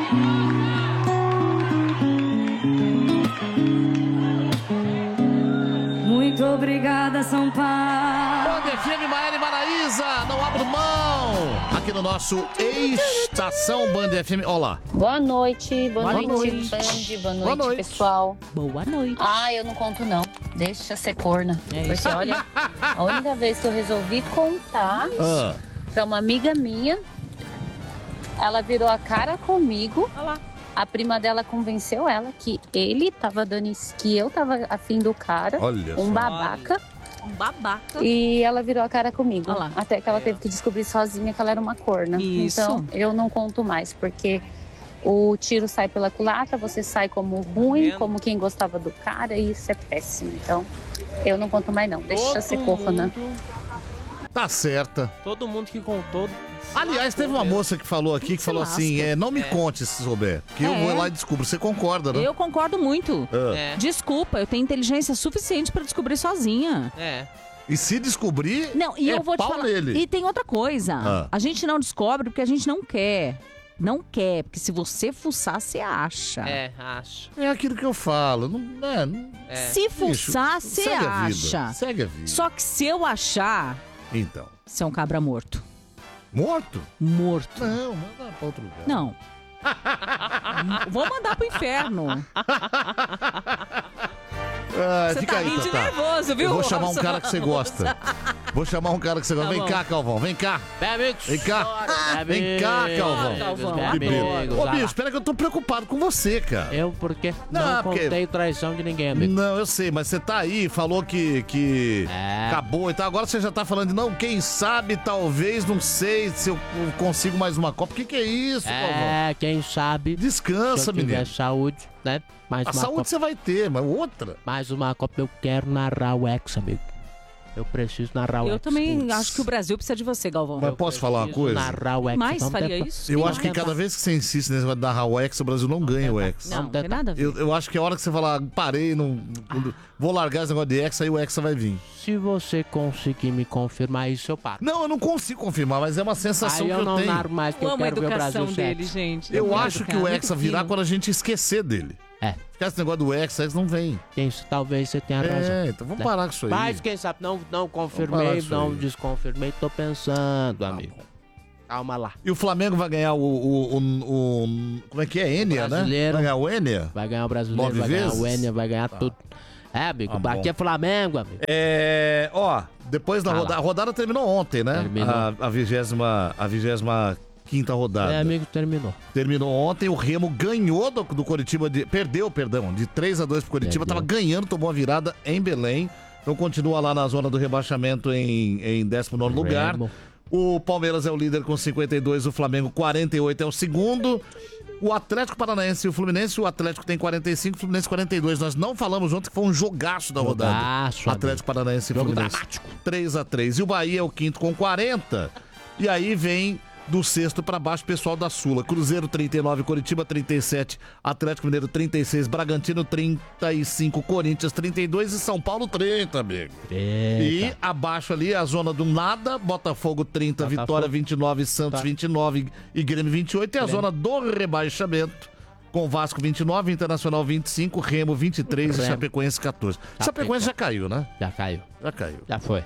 Muito obrigada, São Paulo. Band FM, Maiara e Maraísa, não abro mão. Aqui no nosso Estação Band FM. Olá. Boa noite, boa noite, Band, boa noite, pessoal. Boa noite. Eu não conto não, deixa ser corna. Porque olha, a única vez que eu resolvi contar pra uma amiga minha, ela virou a cara comigo. Olha lá. A prima dela convenceu ela que ele tava dando isso, que eu tava afim do cara. Olha um só. babaca. Um babaca. E ela virou a cara comigo. Olha lá. Até que ela teve que descobrir sozinha que ela era uma corna. Isso. Então, eu não conto mais, porque o tiro sai pela culatra, você sai como ruim, como quem gostava do cara, e isso é péssimo. Então, eu não conto mais não. Deixa ser corna. Tá certa. Todo mundo que contou. Aliás, teve uma moça que falou aqui, que falou assim, não me conte se souber, que eu vou lá e descubro. Você concorda, né? Eu concordo muito. Desculpa, eu tenho inteligência suficiente pra descobrir sozinha. E se descobrir, não, e eu vou te pau falar. nele. E tem outra coisa. A gente não descobre porque a gente não quer. Não quer, porque se você fuçar, você acha. Acho. É aquilo que eu falo. Não. Se fuçar, você segue a vida, acha. segue a vida. Só que se eu achar, Então. você é um cabra morto. Morto? Morto. Não, manda pra outro lugar. Não. Vou mandar pro inferno. Você fica tá aí, rindo de Tatá. nervoso, viu? Eu vou chamar um cara que você gosta. Vou chamar um cara que você gosta. Tá Vem bom. cá, Calvão. Vem cá. Bem, amigos. Vem cá. Vem cá, Calvão. Que beleza. Ô, bicho, espera que eu tô preocupado com você, cara. Eu, porque Não, não porque- contei traição de ninguém, amigo. Não, eu sei, mas você tá aí, falou que acabou e tal. Agora você já tá falando de não, quem sabe, talvez, não sei se eu consigo mais uma Copa. O que é isso, Calvão? Quem sabe. Descansa, se eu tiver menino. saúde, né? Mais A uma saúde Copa. você vai ter, mas outra. Mais uma Copa, eu quero narrar o Hexa, amigo. Eu preciso narrar o Eu Hexa. também acho que o Brasil precisa de você, Galvão. Mas posso falar uma coisa? Narrar o Hexa. Mas Vamos faria tentar. isso? Eu Sim, acho que tentar. cada vez que você insiste nesse negócio de narrar o Hexa, o Brasil não ganha o Hexa. Não, não tem nada a ver. Eu acho que a hora que você falar, parei, não, vou largar esse negócio de Hexa, aí o Hexa vai vir. Se você conseguir me confirmar isso, eu paro. Não, eu não consigo confirmar, mas é uma sensação Aí que eu eu não tenho. narro mais, porque Eu eu amo a quero ver o educação Brasil dele, certo. gente. Eu Muito acho que o educado, Hexa muito virá fino. quando a gente esquecer dele. Ficar esse negócio do Hexa não vem. Talvez você tenha razão. Então vamos parar com isso aí. Mas quem sabe, não parar confirmei, com isso não aí. desconfirmei, tô pensando, amigo. Calma lá. E o Flamengo vai ganhar como é que é? Enia, né? Brasileiro. Vai ganhar o Enia? Vai ganhar o brasileiro, 9 vai ganhar vezes? o Enia, vai ganhar tudo. Amigo, Tá aqui bom. é Flamengo, amigo. Depois da rodada, a rodada terminou ontem, né? Terminou. A 25ª rodada. Amigo, terminou. Terminou ontem, o Remo ganhou do Coritiba, perdeu, de 3-2 pro Coritiba, tava ganhando, tomou a virada em Belém, então continua lá na zona do rebaixamento em 19º lugar. Remo. O Palmeiras é o líder com 52, o Flamengo 48 é o segundo. O Atlético Paranaense e o Fluminense, o Atlético tem 45, o Fluminense 42. Nós não falamos ontem que foi um jogaço da rodada. Jogaço, Atlético Paranaense e Jogo Fluminense. dramático. 3-3. E o Bahia é o quinto com 40. E aí vem do sexto para baixo o pessoal da Sula. Cruzeiro 39, Coritiba 37, Atlético Mineiro 36, Bragantino 35, Corinthians 32 e São Paulo 30, amigo. E abaixo ali a zona do nada, Botafogo 30, Botafogo. Vitória 29, Santos 29 e Grêmio 28. E a zona do rebaixamento com Vasco 29, Internacional 25, Remo 23 e Remo. Chapecoense 14. Chapecoense já caiu, né? Já caiu. Já caiu. Já foi.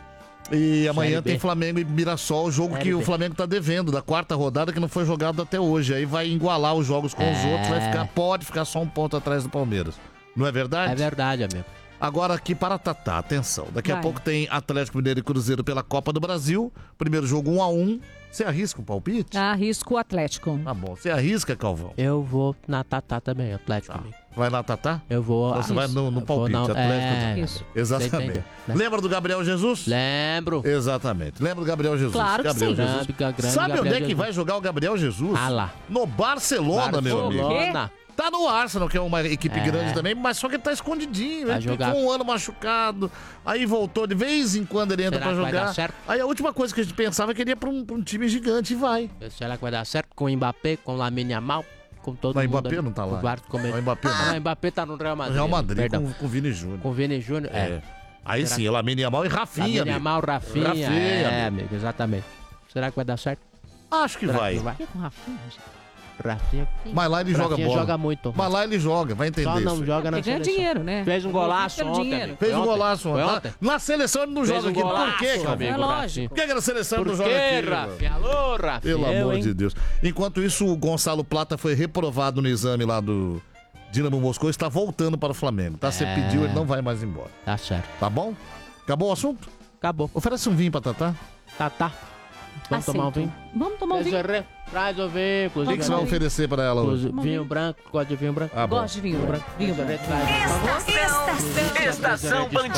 E amanhã Série B. tem Flamengo e Mirassol, o jogo Série que o B. Flamengo tá devendo, da quarta rodada que não foi jogado até hoje. Aí vai igualar os jogos com os outros, pode ficar só um ponto atrás do Palmeiras. Não é verdade? É verdade, amigo. Agora aqui para Tatá, atenção. Daqui a Vai. pouco tem Atlético Mineiro e Cruzeiro pela Copa do Brasil. Primeiro jogo 1-1. Você arrisca um palpite? Arrisco o Atlético. Tá bom. Você arrisca, Calvão? Eu vou na Tatá também, Atlético, amigo. Vai lá, Tatá? Eu vou. Você vai no Eu vou palpite, na- Atlético. Isso. Você Exatamente. entendeu, né? Lembra do Gabriel Jesus? Lembro. Exatamente. Lembra do Gabriel Jesus? Claro que Gabriel sim. Jesus. Grande Sabe onde Gabriel é que Jesus. vai jogar o Gabriel Jesus? Ah lá. No Barcelona, meu amigo. Barcelona. Tá no Arsenal, que é uma equipe É. grande também, mas só que ele tá escondidinho. Vai Ele jogar. ficou um ano machucado, aí voltou, de vez em quando ele entra Será pra que vai jogar. dar certo? Aí a última coisa que a gente pensava é que ele ia pra um time gigante e vai. Será que vai dar certo com o Mbappé, com o Lamine Yamal, com todo Mas o mundo? Mbappé ali? não tá lá. O Vargas comendo. O Mbappé não. Ah, o Mbappé tá no Real Madrid. Real Madrid Perdão. com o Vini Júnior. Com o Vini Júnior, é. Aí Será sim, Lamine Yamal e Rafinha, Lamine amigo. Yamal, Rafinha. Rafinha, É, amigo. amigo, exatamente. Será que vai dar certo? Acho que Será vai. que não vai? Com Rafinha, gente. Rafinha. Mas lá ele joga Rafinha bola. joga muito. Mas lá ele joga, vai entender Só não isso. joga na Porque ganha seleção. dinheiro, né? Fez um golaço Pelo ontem. dinheiro. amigo. Fez um Foi golaço Foi ontem. ontem. Na seleção ele não Fez joga um aqui. Por golaço, quê, cara? amigo, É lógico. Rafinha. Por que na seleção Por não joga quê, aqui? Rafinha? Alô, Rafinha. Pelo amor hein? de Deus. Enquanto isso, o Gonçalo Plata foi reprovado no exame lá do Dinamo Moscou e está voltando para o Flamengo, tá? Você pediu, ele não vai mais embora. Tá certo. Tá bom? Acabou o assunto? Acabou. Oferece um vinho pra Tatá. Tá. Vamos tomar um vinho? Vamos tomar um vinho. Traz o vinho, O que você vai oferecer pra ela hoje? Vinho branco, gosta de vinho branco? Ah, bom. Gosto de vinho branco. Vinho branco. Estação Band